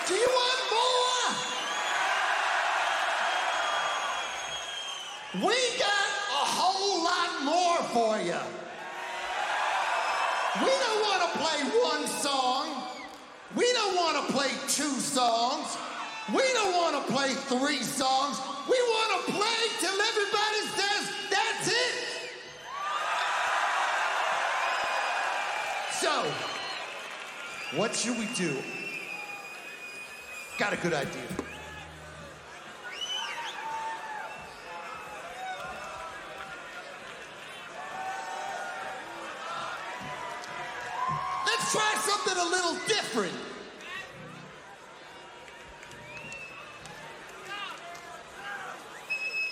Do you want more? We got a whole lot more for you. We don't want to play one song. We don't want to play 2 songs. We don't want to play 3 songs. We want to play till everybody says, that's it. So, what should we do? Got a good idea. Let's try something a little different.